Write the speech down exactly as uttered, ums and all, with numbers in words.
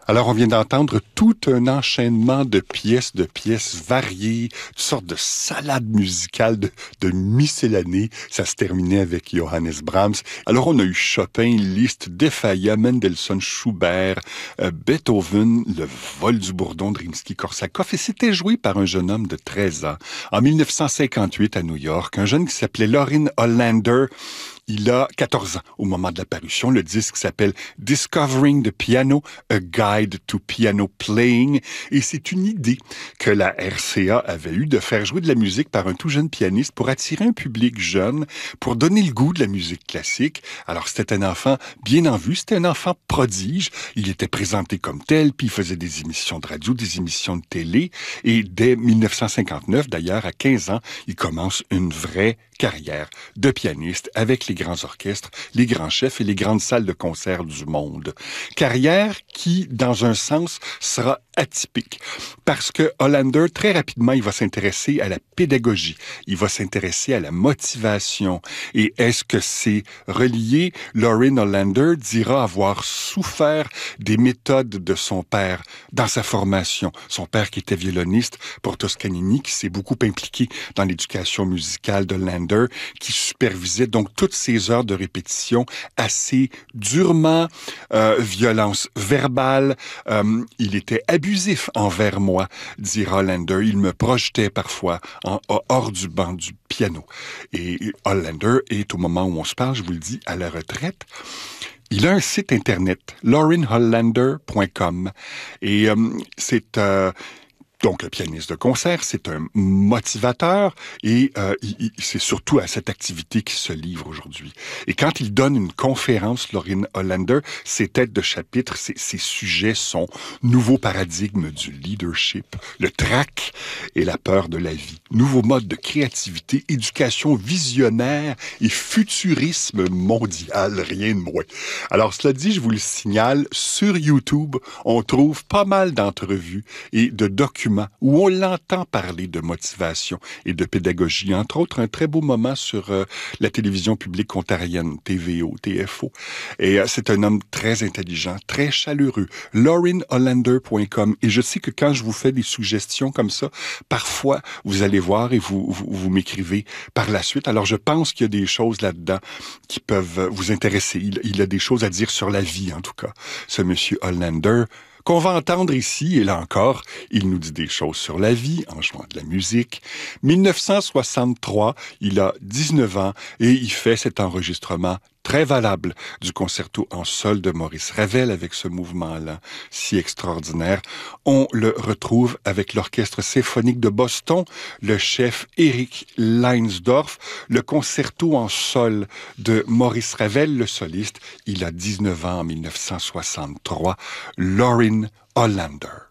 Alors, on vient d'entendre tout un enchaînement de pièces, de pièces variées, toutes sortes de salades musicales, de, de miscellanée. Ça se terminait avec Johannes Brahms. Alors, on a eu Chopin, Liszt, Defaya, Mendelssohn, Schubert, euh, Beethoven, le vol du bourdon de Rimsky-Korsakov. Et c'était joué par un jeune homme de treize ans. En mille neuf cent cinquante-huit, à New York, un jeune qui s'appelait Lorin Hollander. Il a quatorze ans au moment de la parution. Le disque s'appelle Discovering the Piano, A Guide to Piano Playing. Et c'est une idée que la R C A avait eue de faire jouer de la musique par un tout jeune pianiste pour attirer un public jeune, pour donner le goût de la musique classique. Alors, c'était un enfant bien en vue, c'était un enfant prodige. Il était présenté comme tel, puis il faisait des émissions de radio, des émissions de télé. Et dès mille neuf cent cinquante-neuf, d'ailleurs, à quinze ans, il commence une vraie carrière de pianiste avec les grands orchestres, les grands chefs et les grandes salles de concert du monde. Carrière qui, dans un sens, sera atypique. Parce que Hollander, très rapidement, il va s'intéresser à la pédagogie. Il va s'intéresser à la motivation. Et est-ce que c'est relié? Lorin Hollander dira avoir souffert des méthodes de son père dans sa formation. Son père qui était violoniste pour Toscanini, qui s'est beaucoup impliqué dans l'éducation musicale de Hollander, qui supervisait donc toutes ces heures de répétition assez durement, euh, violence verbale. Euh, il était abusif envers moi, dira Hollander. Il me projetait parfois en, hors du banc du piano. Et Hollander est, au moment où on se parle, je vous le dis, à la retraite. Il a un site internet, lorin hollander point com. Et euh, c'est... Euh, Donc, un pianiste de concert, c'est un motivateur et euh, il, il, c'est surtout à cette activité qu'il se livre aujourd'hui. Et quand il donne une conférence, Lorin Hollander, ses têtes de chapitre, ses, ses sujets sont nouveau paradigme du leadership, le trac et la peur de la vie, nouveau mode de créativité, éducation visionnaire et futurisme mondial, rien de moins. Alors, cela dit, je vous le signale, sur YouTube, on trouve pas mal d'entrevues et de documents où on l'entend parler de motivation et de pédagogie. Entre autres, un très beau moment sur euh, la télévision publique ontarienne, T V O, T F O. Et euh, c'est un homme très intelligent, très chaleureux. lorin hollander point com. Et je sais que quand je vous fais des suggestions comme ça, parfois, vous allez voir et vous, vous, vous m'écrivez par la suite. Alors, je pense qu'il y a des choses là-dedans qui peuvent vous intéresser. Il, il a des choses à dire sur la vie, en tout cas, ce monsieur Hollander, qu'on va entendre ici, et là encore, il nous dit des choses sur la vie en jouant de la musique. mille neuf cent soixante-trois, il a dix-neuf ans et il fait cet enregistrement très valable du concerto en sol de Maurice Ravel avec ce mouvement-là si extraordinaire. On le retrouve avec l'Orchestre symphonique de Boston, le chef Eric Leinsdorf, le concerto en sol de Maurice Ravel, le soliste. Il a dix-neuf ans en mille neuf cent soixante-trois, Lorin Hollander.